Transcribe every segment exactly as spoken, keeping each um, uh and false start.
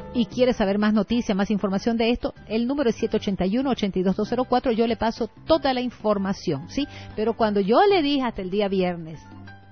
y quiere saber más noticias, más información de esto, el número es siete ocho uno, ocho dos dos cero cuatro, yo le paso toda la información, ¿sí? Pero cuando yo le dije hasta el día viernes,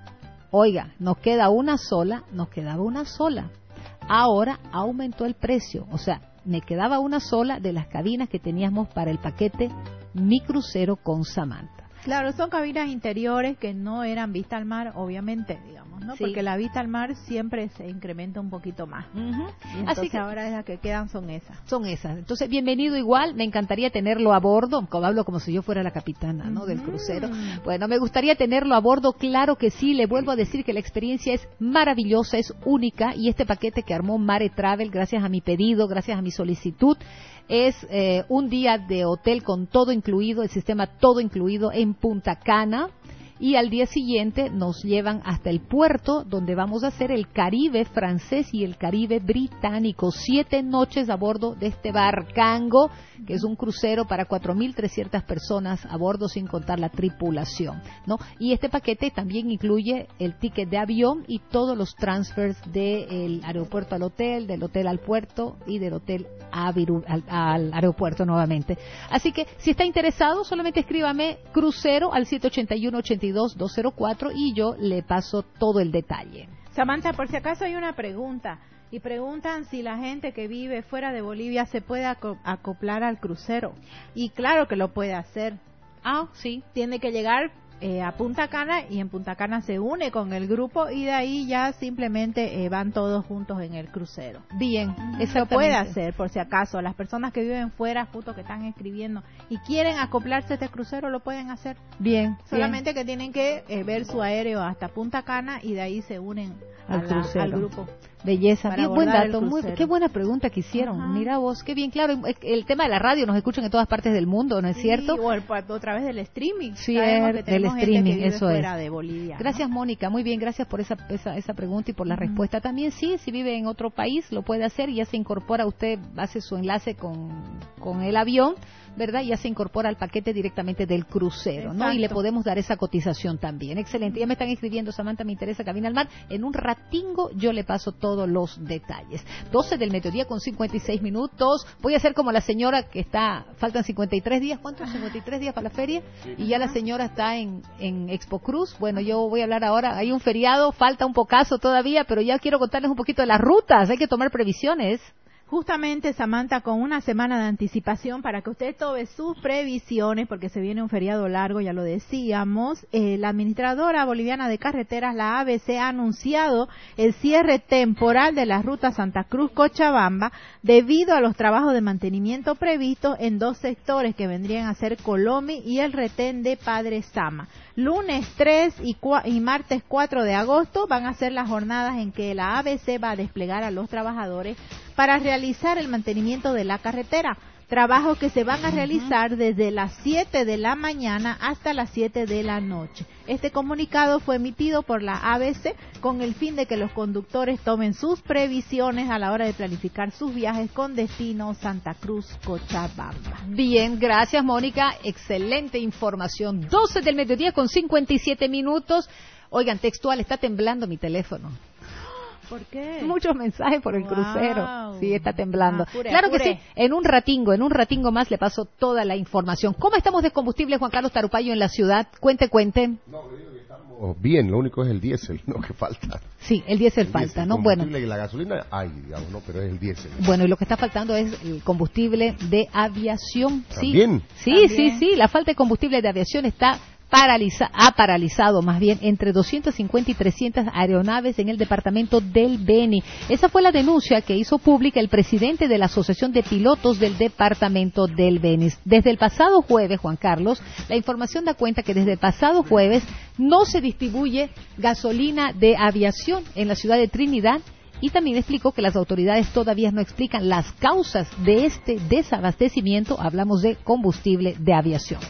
oiga, nos queda una sola, nos quedaba una sola, ahora aumentó el precio, o sea, me quedaba una sola de las cabinas que teníamos para el paquete Mi Crucero con Samantha. Claro, son cabinas interiores que no eran vista al mar, obviamente, digamos, ¿no? Sí. Porque la vista al mar siempre se incrementa un poquito más. Uh-huh. Y entonces Así que ahora las que quedan son esas. Son esas. Entonces, bienvenido igual. Me encantaría tenerlo a bordo. Como hablo como si yo fuera la capitana, ¿no? Uh-huh. Del crucero. Bueno, me gustaría tenerlo a bordo. Claro que sí. Le vuelvo a decir que la experiencia es maravillosa, es única. Y este paquete que armó Mare Travel, gracias a mi pedido, gracias a mi solicitud, es eh, un día de hotel con todo incluido, el sistema todo incluido en Punta Cana, y al día siguiente nos llevan hasta el puerto donde vamos a hacer el Caribe francés y el Caribe británico, siete noches a bordo de este Barcango, que es un crucero para cuatro mil trescientas personas a bordo sin contar la tripulación, ¿no? Y este paquete también incluye el ticket de avión y todos los transfers del aeropuerto al hotel, del hotel al puerto y del hotel a Viru, al, al aeropuerto nuevamente. Así que si está interesado, solamente escríbame crucero al siete ocho uno, ocho dos dos cero cuatro y yo le paso todo el detalle. Samantha, por si acaso hay una pregunta, y preguntan si la gente que vive fuera de Bolivia se puede acoplar al crucero. Y claro que lo puede hacer. Ah, sí. Tiene que llegar eh, a Punta Cana, y en Punta Cana se une con el grupo, y de ahí ya simplemente eh, van todos juntos en el crucero. Bien, eso puede hacer, por si acaso. Las personas que viven fuera, justo que están escribiendo y quieren acoplarse a este crucero, lo pueden hacer. Bien. Solamente bien. que tienen que eh, ver su aéreo hasta Punta Cana, y de ahí se unen al, la, crucero. al grupo. Belleza, bien, buen dato, muy, qué buena pregunta que hicieron. Ajá. Mira vos, qué bien, claro, el tema de la radio nos escuchan en todas partes del mundo, ¿no es sí, cierto? O el, a través del streaming. Sí, el, del streaming, que eso es. De Bolivia, gracias, ¿no? Mónica, muy bien, gracias por esa esa, esa pregunta y por la uh-huh. respuesta también. Sí, si vive en otro país lo puede hacer y ya se incorpora, usted hace su enlace con, con el avión, ¿verdad? Ya se incorpora al paquete directamente del crucero, exacto, ¿no? Y le podemos dar esa cotización también. Excelente, ya me están escribiendo, Samantha, me interesa Cabina al Mar. En un ratingo yo le paso todos los detalles. doce del mediodía con cincuenta y seis minutos. Voy a hacer como la señora que está, faltan cincuenta y tres días, ¿cuántos? cincuenta y tres días para la feria, sí. Y ya la señora está en, en Expo Cruz. Bueno, yo voy a hablar ahora, hay un feriado, falta un pocazo todavía, pero ya quiero contarles un poquito de las rutas, hay que tomar previsiones. Justamente, Samantha, con una semana de anticipación para que usted tome sus previsiones, porque se viene un feriado largo, ya lo decíamos, eh, la Administradora Boliviana de Carreteras, la A B C, ha anunciado el cierre temporal de la ruta Santa Cruz-Cochabamba debido a los trabajos de mantenimiento previstos en dos sectores que vendrían a ser Colomi y el retén de Padre Sama. Lunes tres y, y martes cuatro de agosto van a ser las jornadas en que la A B C va a desplegar a los trabajadores para realizar el mantenimiento de la carretera, trabajos que se van a realizar desde las siete de la mañana hasta las siete de la noche. Este comunicado fue emitido por la A B C con el fin de que los conductores tomen sus previsiones a la hora de planificar sus viajes con destino Santa Cruz, Cochabamba. Bien, gracias, Mónica, excelente información. doce del mediodía con cincuenta y siete minutos. Oigan, textual, está temblando mi teléfono. ¿Por qué? Muchos mensajes por el wow. crucero. Sí, está temblando. Ah, pure, claro pure. que sí. En un ratingo, en un ratingo más le paso toda la información. ¿Cómo estamos de combustible, Juan Carlos Tarupayo, en la ciudad? Cuente, cuente. No, le digo que estamos bien. Lo único es el diésel, ¿no? Que falta. Sí, el diésel el falta, diésel, ¿no? Bueno. Y la gasolina hay, digamos, ¿no? Pero es el diésel. Bueno, y lo que está faltando es el combustible de aviación. ¿También? Sí, ¿También? sí, sí, sí. La falta de combustible de aviación está Paraliza, ha paralizado más bien entre doscientas cincuenta y trescientas aeronaves en el departamento del Beni. Esa fue la denuncia que hizo pública el presidente de la Asociación de Pilotos del departamento del Beni. Desde el pasado jueves, Juan Carlos, la información da cuenta que desde el pasado jueves no se distribuye gasolina de aviación en la ciudad de Trinidad. Y también explicó que las autoridades todavía no explican las causas de este desabastecimiento. Hablamos de combustible de aviación.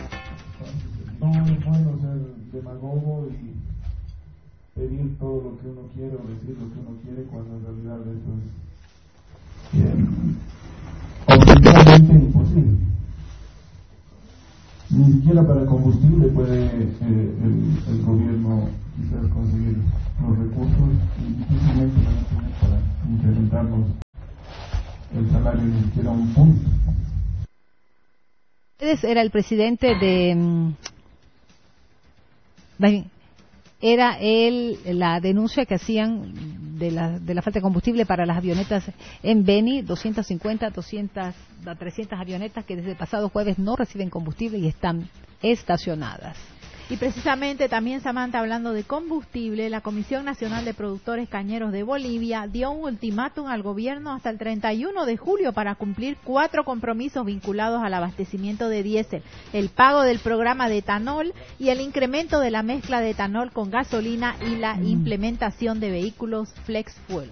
No es bueno ser demagogo y pedir todo lo que uno quiere o decir lo que uno quiere cuando en realidad eso es eh, objetivamente imposible. Ni siquiera para combustible puede eh, el, el gobierno quizás conseguir los recursos y difícilmente van a tener para incrementarlos el salario ni siquiera un punto. Era el presidente de... Era él la denuncia que hacían de la, de la falta de combustible para las avionetas en Beni, doscientas cincuenta, doscientas, trescientas avionetas que desde el pasado jueves no reciben combustible y están estacionadas. Y precisamente también, Samantha, hablando de combustible, la Comisión Nacional de Productores Cañeros de Bolivia dio un ultimátum al gobierno hasta el treinta y uno de julio para cumplir cuatro compromisos vinculados al abastecimiento de diésel, el pago del programa de etanol y el incremento de la mezcla de etanol con gasolina y la mm. implementación de vehículos flex fuel.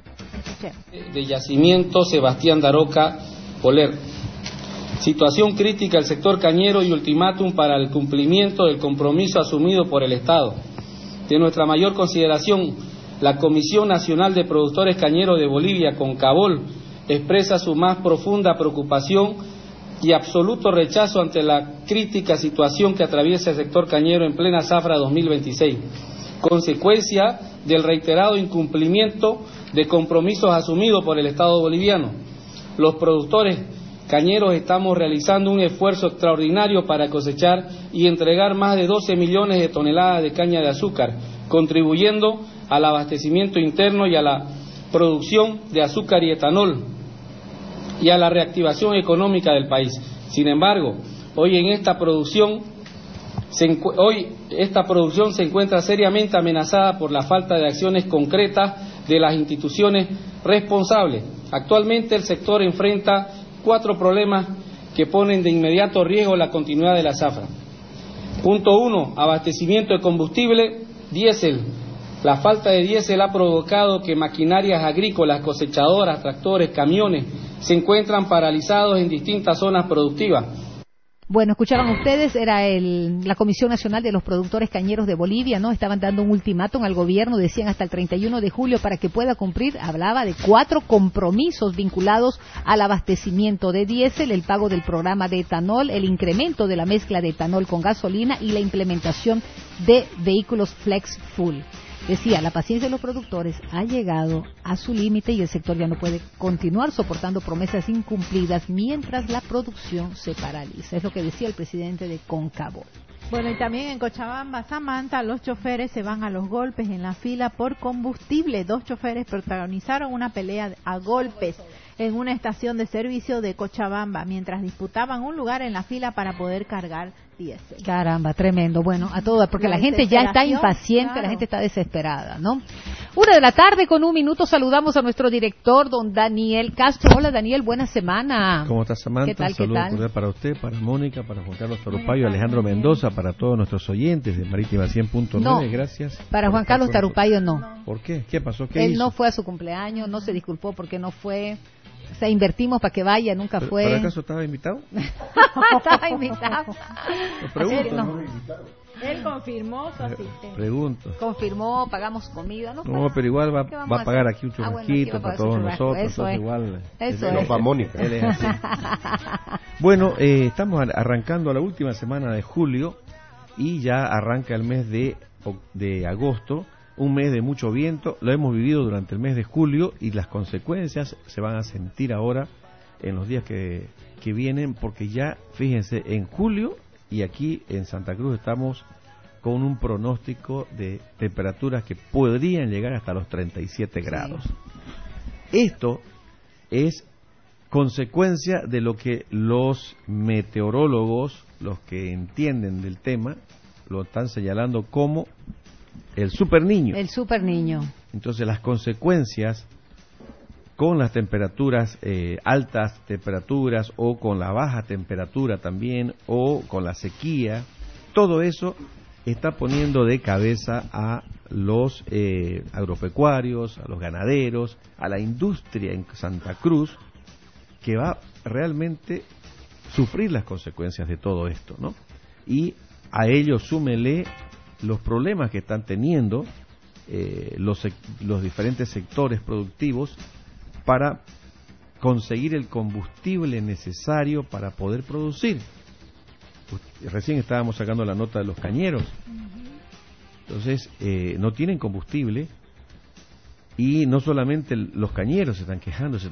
De Yacimiento Sebastián Daroca Poler. Situación crítica del sector cañero y ultimátum para el cumplimiento del compromiso asumido por el Estado. De nuestra mayor consideración, la Comisión Nacional de Productores Cañeros de Bolivia, CONCABOL, expresa su más profunda preocupación y absoluto rechazo ante la crítica situación que atraviesa el sector cañero en plena zafra dos mil veintiséis, consecuencia del reiterado incumplimiento de compromisos asumidos por el Estado boliviano. Los productores cañeros estamos realizando un esfuerzo extraordinario para cosechar y entregar más de doce millones de toneladas de caña de azúcar, contribuyendo al abastecimiento interno y a la producción de azúcar y etanol y a la reactivación económica del país. Sin embargo, hoy en esta producción se, hoy esta producción se encuentra seriamente amenazada por la falta de acciones concretas de las instituciones responsables. Actualmente el sector enfrenta cuatro problemas que ponen de inmediato riesgo la continuidad de la zafra. Punto uno, abastecimiento de combustible, diésel. La falta de diésel ha provocado que maquinarias agrícolas, cosechadoras, tractores, camiones se encuentran paralizados en distintas zonas productivas. Bueno, escuchaban ustedes, era el, la Comisión Nacional de los Productores Cañeros de Bolivia, ¿no? Estaban dando un ultimátum al gobierno, decían hasta el treinta y uno de julio para que pueda cumplir, hablaba de cuatro compromisos vinculados al abastecimiento de diésel, el pago del programa de etanol, el incremento de la mezcla de etanol con gasolina y la implementación de vehículos flex full. Decía, la paciencia de los productores ha llegado a su límite y el sector ya no puede continuar soportando promesas incumplidas mientras la producción se paraliza. Es lo que decía el presidente de CONCABOL. Bueno, y también en Cochabamba, Samantha, los choferes se van a los golpes en la fila por combustible. Dos choferes protagonizaron una pelea a golpes en una estación de servicio de Cochabamba mientras disputaban un lugar en la fila para poder cargar diésel. Caramba, tremendo. Bueno, a todo, porque la, la gente ya está impaciente, claro. La gente está desesperada, ¿no? Una de la tarde con un minuto saludamos a nuestro director, don Daniel Castro. Hola, Daniel, buena semana. ¿Cómo estás, Samantha? ¿Qué tal, Saludos qué tal? para usted, para Mónica, para Juan Carlos Tarupayo, Alejandro Mendoza, para todos nuestros oyentes de Marítima cien punto nueve. No, gracias. Para Juan Carlos Tarupayo no. ¿Por qué? ¿Qué pasó? ¿Qué Él hizo? no fue a su cumpleaños, no se disculpó porque no fue. O sea, invertimos para que vaya, nunca ¿Pero, fue. ¿Por acaso estaba invitado? Estaba invitado. Lo pregunto. No. Él confirmó su asistencia. Pregunto. Confirmó, pagamos comida, ¿no? No, pero igual va, va a pagar aquí un churrasquito ah, bueno, para todos nosotros. Eso es. Igual, Eso es. es. Para Mónica. Él es así. Bueno, eh, estamos arrancando la última semana de julio y ya arranca el mes de, de agosto. Un mes de mucho viento, lo hemos vivido durante el mes de julio y las consecuencias se van a sentir ahora en los días que, que vienen, porque ya, fíjense, en julio y aquí en Santa Cruz estamos con un pronóstico de temperaturas que podrían llegar hasta los treinta y siete grados. Sí. Esto es consecuencia de lo que los meteorólogos, los que entienden del tema, lo están señalando como el super niño. El super niño. Entonces las consecuencias con las temperaturas, eh, altas temperaturas o con la baja temperatura también o con la sequía, todo eso está poniendo de cabeza a los eh, agropecuarios, a los ganaderos, a la industria en Santa Cruz, que va realmente sufrir las consecuencias de todo esto, ¿no? Y a ello súmele los problemas que están teniendo eh, los, los diferentes sectores productivos para conseguir el combustible necesario para poder producir. Recién estábamos sacando la nota de los cañeros. Entonces, eh, no tienen combustible y no solamente los cañeros se están quejando, se